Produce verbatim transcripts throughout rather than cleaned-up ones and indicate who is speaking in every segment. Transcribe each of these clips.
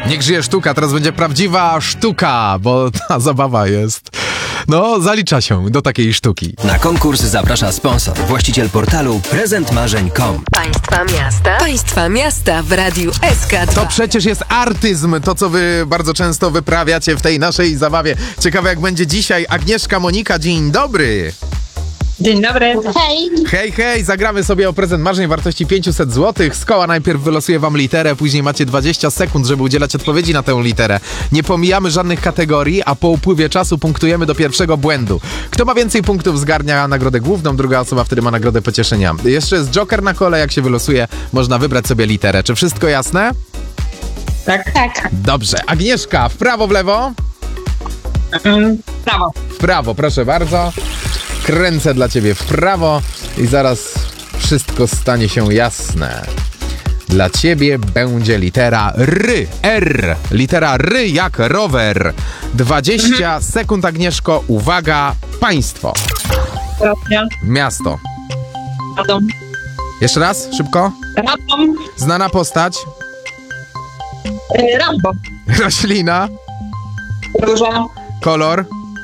Speaker 1: Niech żyje sztuka, teraz będzie prawdziwa sztuka, bo ta zabawa jest... No, zalicza się do takiej sztuki.
Speaker 2: Na konkurs zaprasza sponsor, właściciel portalu prezent marzeń kropka com.
Speaker 3: Państwa miasta. Państwa miasta w Radiu S K dwa.
Speaker 1: To przecież jest artyzm, to co wy bardzo często wyprawiacie w tej naszej zabawie. Ciekawe jak będzie dzisiaj. Agnieszka, Monika, dzień dobry.
Speaker 4: Dzień dobry.
Speaker 5: Hej.
Speaker 1: Hej, hej, zagramy sobie o prezent marzeń wartości pięćset złotych. Z koła najpierw wylosuje wam literę, później macie dwadzieścia sekund, żeby udzielać odpowiedzi na tę literę. Nie pomijamy żadnych kategorii, a po upływie czasu punktujemy do pierwszego błędu. Kto ma więcej punktów, zgarnia nagrodę główną, druga osoba wtedy ma nagrodę pocieszenia. Jeszcze jest joker na kole, jak się wylosuje, można wybrać sobie literę. Czy wszystko jasne?
Speaker 4: Tak.
Speaker 5: Tak.
Speaker 1: Dobrze. Agnieszka, w prawo, w lewo?
Speaker 4: Mm, prawo.
Speaker 1: W prawo, proszę bardzo. Kręcę dla ciebie w prawo i zaraz wszystko stanie się jasne. Dla ciebie będzie litera R. R. Litera R jak rower. dwadzieścia mhm. sekund, Agnieszko. Uwaga, państwo.
Speaker 4: Rosja.
Speaker 1: Miasto.
Speaker 4: Radom.
Speaker 1: Jeszcze raz, szybko.
Speaker 4: Radom.
Speaker 1: Znana postać.
Speaker 4: E, Rambo.
Speaker 1: Roślina.
Speaker 4: Róża.
Speaker 1: Kolor.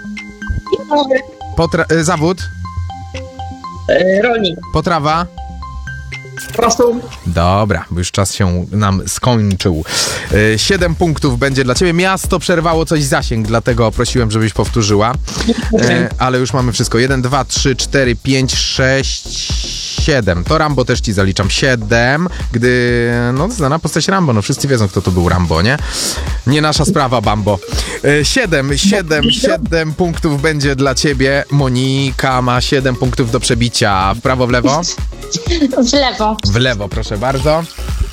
Speaker 1: Potra- y, zawód.
Speaker 4: E, rolnik.
Speaker 1: Potrawa.
Speaker 4: Rosół.
Speaker 1: Dobra, bo już czas się nam skończył. Yy, Siedem punktów będzie dla ciebie. Miasto przerwało coś zasięg, dlatego prosiłem, żebyś powtórzyła. Yy, ale już mamy wszystko. Jeden, dwa, trzy, cztery, pięć, sześć, siedem. To Rambo też ci zaliczam. Siedem, gdy... No, znana postać Rambo. No, wszyscy wiedzą, kto to był Rambo, nie? Nie nasza sprawa, Bambo. Yy, siedem, siedem, siedem punktów będzie dla ciebie. Monika ma siedem punktów do przebicia. W prawo, w lewo?
Speaker 5: W lewo.
Speaker 1: W lewo, proszę bardzo.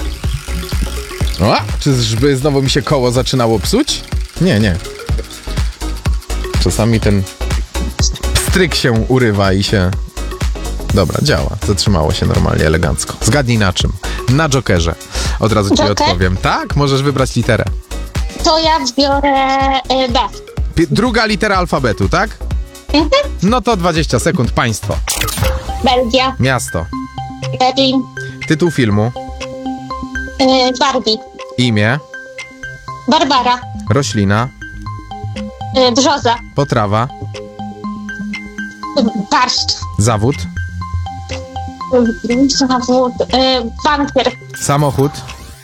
Speaker 1: O, czyżby znowu mi się koło zaczynało psuć? Nie, nie. Czasami ten pstryk się urywa i się... Dobra, działa. Zatrzymało się normalnie, elegancko. Zgadnij na czym? Na jokerze. Od razu ci
Speaker 5: Joker?
Speaker 1: odpowiem. Tak, możesz wybrać literę.
Speaker 5: To ja biorę y, B.
Speaker 1: Pi- druga litera alfabetu, tak?
Speaker 5: Mhm.
Speaker 1: No to dwadzieścia sekund. Państwo.
Speaker 5: Belgia.
Speaker 1: Miasto.
Speaker 5: Berlin.
Speaker 1: Tytuł filmu.
Speaker 5: Y, Barbie.
Speaker 1: Imię.
Speaker 5: Barbara.
Speaker 1: Roślina.
Speaker 5: Y, Brzoza.
Speaker 1: Potrawa.
Speaker 5: Y, barszcz.
Speaker 1: Zawód.
Speaker 5: Y, zawód. Y, bankier.
Speaker 1: Samochód.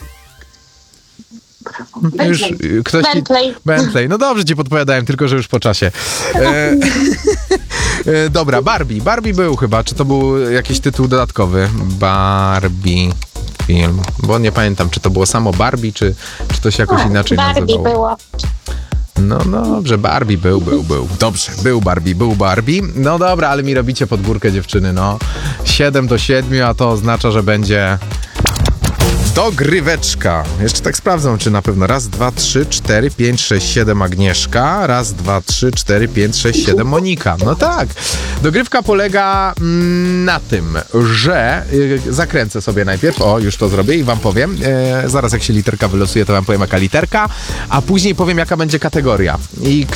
Speaker 1: Już y, ktoś ci...
Speaker 5: Bentley.
Speaker 1: Bentley. No dobrze ci podpowiadałem, tylko że już po czasie. E, e, dobra, Barbie. Barbie był chyba. Czy to był jakiś tytuł dodatkowy? Barbie film. Bo nie pamiętam, czy to było samo Barbie, czy, czy to się jakoś inaczej
Speaker 5: Barbie
Speaker 1: nazywało.
Speaker 5: było.
Speaker 1: No, no dobrze, Barbie był, był, był. Dobrze, był Barbie, był Barbie. No dobra, ale mi robicie pod górkę, dziewczyny, no. siedem do siedmiu, a to oznacza, że będzie... Dogryweczka. Jeszcze tak sprawdzam, czy na pewno. Raz, dwa, trzy, cztery, pięć, sześć, siedem Agnieszka. Raz, dwa, trzy, cztery, pięć, sześć, siedem Monika. No tak. Dogrywka polega mm, na tym, że y, zakręcę sobie najpierw. O, już to zrobię i wam powiem. Y, zaraz jak się literka wylosuje, to wam powiem jaka literka, a później powiem jaka będzie kategoria. I